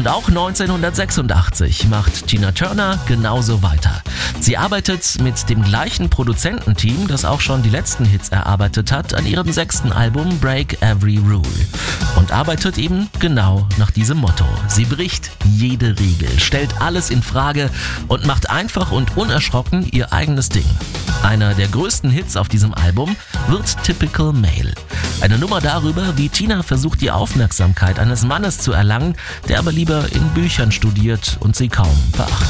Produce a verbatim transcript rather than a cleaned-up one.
Und auch neunzehnhundertsechsundachtzig macht Tina Turner genauso weiter. Sie arbeitet mit dem gleichen Produzententeam, das auch schon die letzten Hits erarbeitet hat, an ihrem sechsten Album Break Every Rule. Und arbeitet eben genau nach diesem Motto. Sie bricht jede Regel, stellt alles in Frage und macht einfach und unerschrocken ihr eigenes Ding. Einer der größten Hits auf diesem Album wird Typical Male. Eine Nummer darüber, wie Tina versucht, die Aufmerksamkeit eines Mannes zu erlangen, der aber lieber in Büchern studiert und sie kaum beachtet.